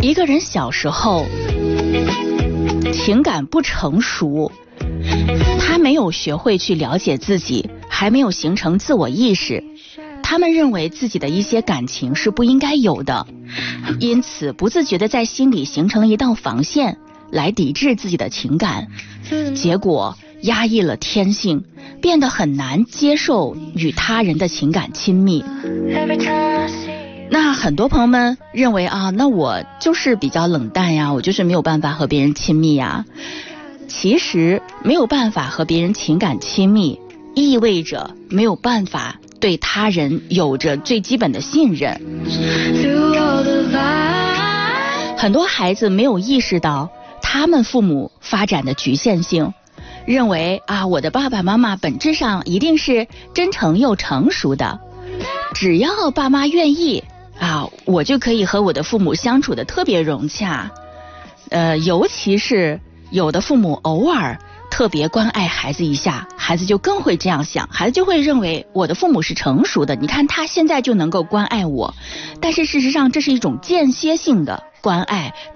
一个人小时候情感不成熟，他没有学会去了解自己，还没有形成自我意识，他们认为自己的一些感情是不应该有的，因此不自觉地在心里形成了一道防线来抵制自己的情感，结果压抑了天性，变得很难接受与他人的情感亲密。那很多朋友们认为啊，那我就是比较冷淡呀，我就是没有办法和别人亲密呀。其实没有办法和别人情感亲密，意味着没有办法对他人有着最基本的信任。很多孩子没有意识到他们父母发展的局限性，认为啊，我的爸爸妈妈本质上一定是真诚又成熟的，只要爸妈愿意啊，我就可以和我的父母相处的特别融洽。尤其是有的父母偶尔特别关爱孩子一下，孩子就更会这样想，孩子就会认为我的父母是成熟的，你看他现在就能够关爱我。但是事实上这是一种间歇性的关爱，